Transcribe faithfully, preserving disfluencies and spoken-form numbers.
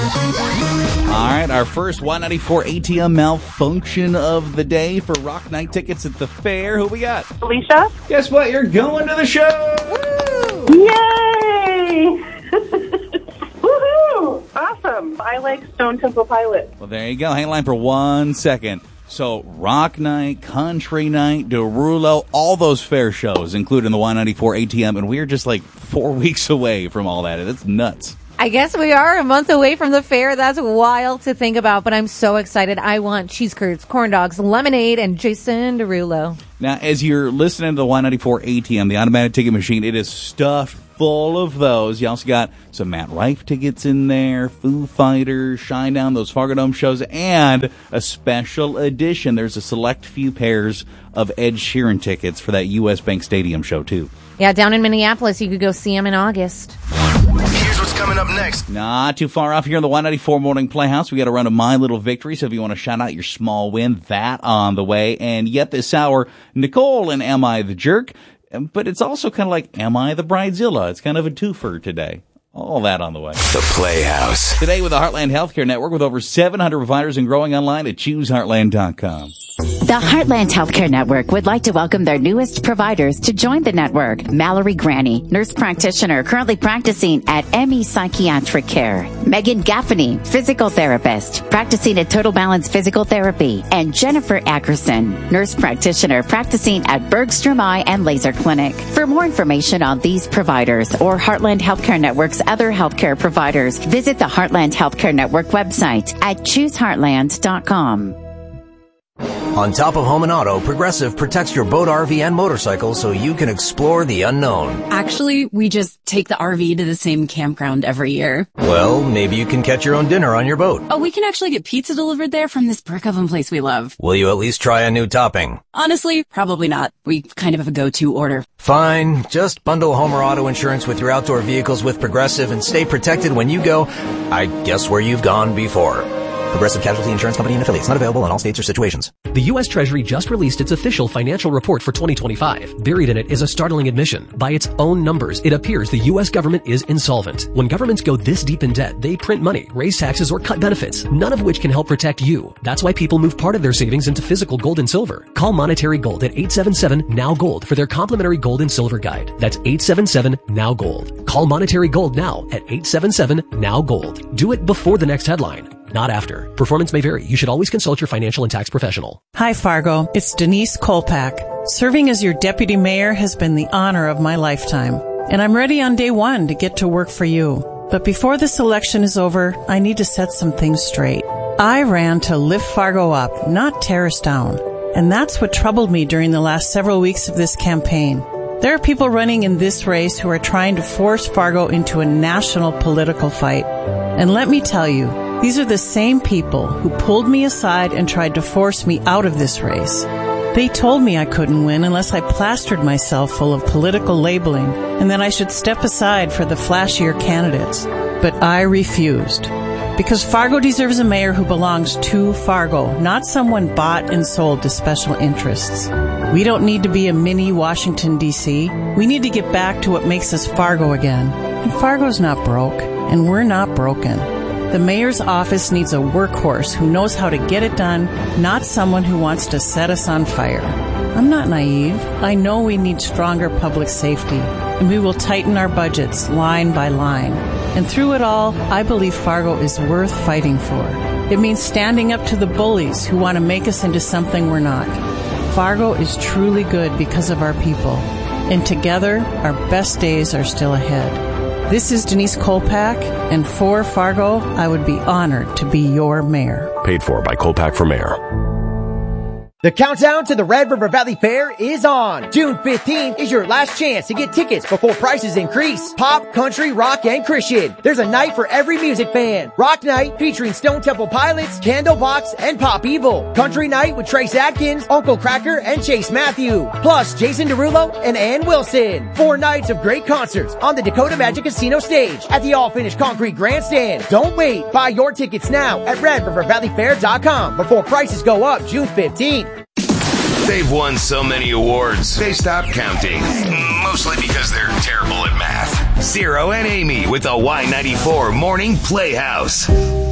All right, our first Y ninety-four A T M malfunction of the day for Rock Night tickets at the fair. Who we got? Alicia. Guess what? You're going to the show. Woo! Yay! Woohoo! Awesome. I like Stone Temple Pilots. Well, there you go. Hang on line for one second. So, Rock Night, Country Night, Derulo, all those fair shows included in the Y ninety-four A T M, and we're just like four weeks away from all that. It's nuts. I guess we are a month away from the fair. That's wild to think about, but I'm so excited. I want cheese curds, corn dogs, lemonade, and Jason Derulo. Now, as you're listening to the Y ninety-four A T M, the automatic ticket machine, it is stuffed full of those. You also got some Matt Rife tickets in there, Foo Fighters, Shinedown, those Fargo Dome shows, and a special edition. There's a select few pairs of Ed Sheeran tickets for that U S Bank Stadium show, too. Yeah, down in Minneapolis, you could go see him in August. Here's what's coming up next. Not too far off here in the Y ninety-four Morning Playhouse. We got a run of My Little Victory, so if you want to shout out your small win, that on the way. And yet this hour, Nicole and Am I the Jerk? But it's also kind of like, Am I the Bridezilla? It's kind of a twofer today. All that on the way. The Playhouse. Today with the Heartland Healthcare Network with over seven hundred providers and growing online at choose heartland dot com. The Heartland Healthcare Network would like to welcome their newest providers to join the network. Mallory Granny, nurse practitioner currently practicing at M E Psychiatric Care. Megan Gaffney, physical therapist, practicing at Total Balance Physical Therapy. And Jennifer Ackerson, nurse practitioner practicing at Bergstrom Eye and Laser Clinic. For more information on these providers or Heartland Healthcare Network's other healthcare providers, visit the Heartland Healthcare Network website at choose heartland dot com. On top of home and auto, Progressive protects your boat, R V, and motorcycle so you can explore the unknown. Actually, we just take the R V to the same campground every year. Well, maybe you can catch your own dinner on your boat. Oh, we can actually get pizza delivered there from this brick oven place we love. Will you at least try a new topping? Honestly, probably not. We kind of have a go-to order. Fine. Just bundle home or auto insurance with your outdoor vehicles with Progressive and stay protected when you go, I guess, where you've gone before. Progressive Casualty Insurance Company and affiliates. Not available in all states or situations. The U S Treasury just released its official financial report for twenty twenty-five. Buried in it is a startling admission. By its own numbers, it appears the U S government is insolvent. When governments go this deep in debt, they print money, raise taxes, or cut benefits, none of which can help protect you. That's why people move part of their savings into physical gold and silver. Call Monetary Gold at eight seven seven, N O W, GOLD for their complimentary gold and silver guide. That's eight seven seven, N O W, GOLD. Call Monetary Gold now at eight seven seven, N O W, GOLD. Do it before the next headline, not after. Performance may vary. You should always consult your financial and tax professional. Hi, Fargo. It's Denise Kolpak. Serving as your deputy mayor has been the honor of my lifetime, and I'm ready on day one to get to work for you. But before this election is over, I need to set some things straight. I ran to lift Fargo up, not tear us down. And that's what troubled me during the last several weeks of this campaign. There are people running in this race who are trying to force Fargo into a national political fight. And let me tell you, these are the same people who pulled me aside and tried to force me out of this race. They told me I couldn't win unless I plastered myself full of political labeling and that I should step aside for the flashier candidates. But I refused. Because Fargo deserves a mayor who belongs to Fargo, not someone bought and sold to special interests. We don't need to be a mini Washington, D C We need to get back to what makes us Fargo again. And Fargo's not broke, and we're not broken. The mayor's office needs a workhorse who knows how to get it done, not someone who wants to set us on fire. I'm not naive. I know we need stronger public safety, and we will tighten our budgets line by line. And through it all, I believe Fargo is worth fighting for. It means standing up to the bullies who want to make us into something we're not. Fargo is truly good because of our people, and together, our best days are still ahead. This is Denise Kolpak, and for Fargo, I would be honored to be your mayor. Paid for by Kolpak for Mayor. The countdown to the Red River Valley Fair is on. June fifteenth is your last chance to get tickets before prices increase. Pop, country, rock, and Christian. There's a night for every music fan. Rock Night featuring Stone Temple Pilots, Candlebox, and Pop Evil. Country Night with Trace Atkins, Uncle Cracker, and Chase Matthew. Plus Jason Derulo and Ann Wilson. Four nights of great concerts on the Dakota Magic Casino stage at the all-finished concrete grandstand. Don't wait. Buy your tickets now at red river valley fair dot com before prices go up June fifteenth. They've won so many awards, they stopped counting. Mostly because they're terrible at math. Zero and Amy with the Y ninety-four Morning Playhouse.